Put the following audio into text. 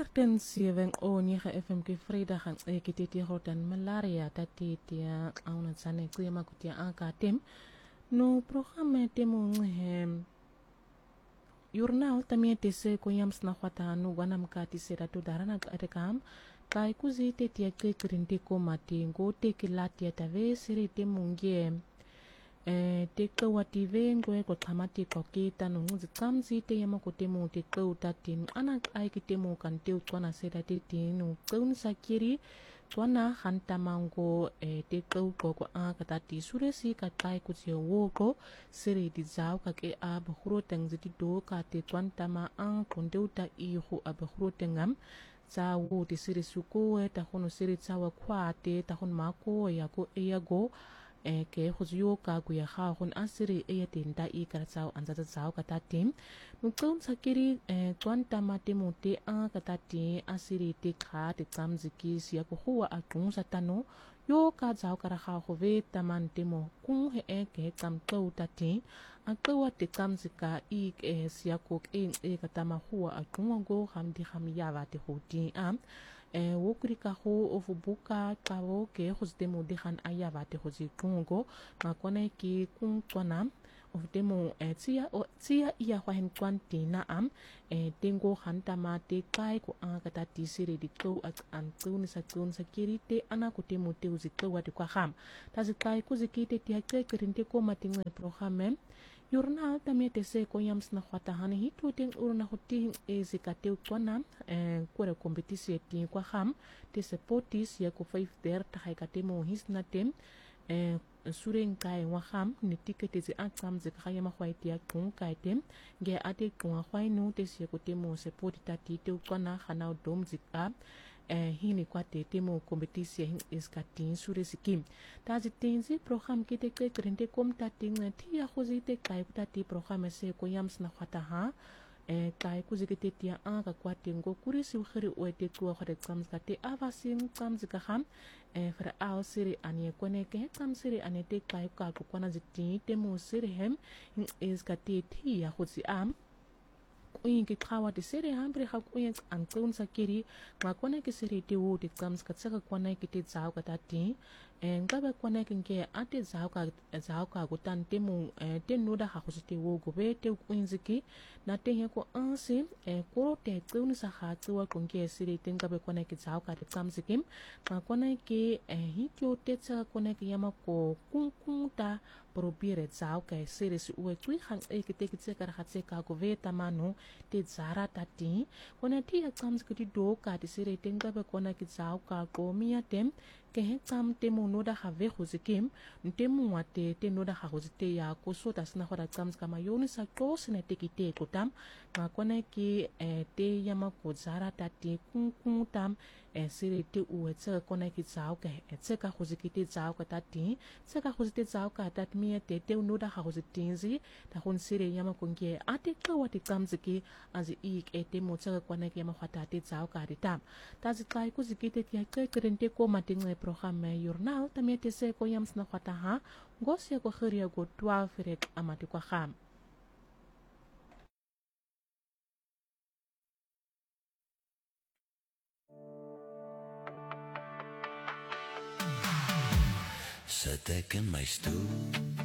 107 o 9 FM ke Vrydag ang ekititi dan malaria tati tia auna tsane klima kutia akatem no programa temo hem Jurnal tamia tese ko yams na khwata no wanam ka tisera to darana arekam kai kuzi te tia ke krinte ko mati ngo te kilatia tave siri te mungie te kawati ve ngoe ko tamati ko kita no ngi kamzi te yama ko te mo te kauta tin anak ai ki te mo kan te utwana sera te tin no kaun sakiri twana hanta mango te kau ko a kata ti suresi ka kai ku se wo ko siri di zau ka ke a bhuro teng ziti do ka te twanta ma ang kondeuta I ho a bhuro tengam sa wo te siri suko ta hono siri tsawa kwa te ta hon ma ko ya ko e go ke khuzyo ka guya kha khun asiri e tin da I kar chau anja cha chau kata tim nukon sakiri twanta mate mote a kata ti asiri te kha te cham ziki sia ko huwa a tung satano yo ka chau kar kha khove taman te mo kung he ke cham chau ta ti a kawa te cham zika I sia ko e kata ma huwa a tung go ham di ham ya wa te hoti am wokrika ho of buka kawo ke hosdemo dehan ayava te hosi tungo makone ki kung twana of demo tia ia hwahen twanti na am tengo hanta ma te kai ko angata ti siri di kau at an tun sa kiri te ana ko te mo te uzi kau at kwa ham ta zi kai ku zikite ti hakte kirinte ko matinga programe Jurnal tamia tese ko yams na khwata hani hitu ting urna hoti zikate twana kore kompetisi ti kwa ham te sepotis ya ko 5 der ta haikate mo his na tem suren kai wa ham ni tikete zi aksam zi khaya ma khwaiti ya kung kai tem ge ate kung khwai nu te se ko te mo sepoti ta ti te twana khana dom zika hini kwa te mo kompetisi hin iskatin sure sikim ta zi tenzi program kite ke krente kom ta ting ti ya khozi te kai ta ti program se ko yams na khata ha kai kuzi ke te tia a ka kwa tengo kuri si khiri o te kwa khare kam ka te avasim kam zika ham fra ao siri anie kone ke kam siri anie te kai ka ko kona zi te mo siri hem hin iskati ti ya khozi am uyin ki kawa te sere hambre ha uyin an kaun sakiri ma kone ke sere te wo te kams ka tsaka kone ke te zao ka tati ngabe kone ke ate zao ka ko tan te mo te no da ha ko te wo go be te uyin ziki na te he ko ansi ko te kaun sa ha tsuwa kon ke sere te ngabe kone ke zao ka te kams kim ma kone ke hi kyo te tsaka kone ke yama ko kung ta probire zao ka sere si uwe tui hang ke te tsaka ha tsaka ko ve tamano te zara tati kona ti akams kiti do ka te sere tenga be kona ki zao ka ko mia tem ke he kam te mo no da have khozikim nte mo ate te no da khozite ya ko so ta sna khora kams kama yoni sa ko sne te ki te ko tam ma kona ki te yama ko zara tati kung tam sere te u etsa kona ki zao ka etsa ka khozikite zao ka tati etsa ka khozite zao ka tat mia te no da khozitinzi ta khon sere yama ko nge ate ka wati kams ki azi ik te mo tsaka kwana ke ma khata te tsao ka ri tam ta zi kai ku zikite ti ka krente ko mating le programa jurnal tamia te se ko yams na khata ha gosia ko khiria go 12 rek amati ko kham Sit ek in my stoel